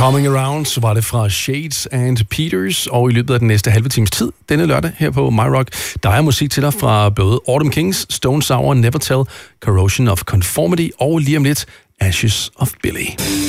Coming Around, så var det fra Shades and Peters, og i løbet af den næste halve times tid, denne lørdag her på My Rock, der er musik til dig fra både Autumn Kings, Stone Sour, Never Tell, Corrosion of Conformity og lige om lidt Ashes of Billy.